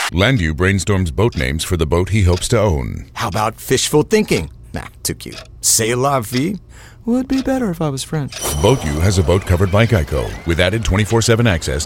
Landu brainstorms boat names for the boat he hopes to own. How about fishful thinking? Nah, too cute. C'est la vie? Would be better if I was French. Boat U has a boat covered by Geico with added 24/7 access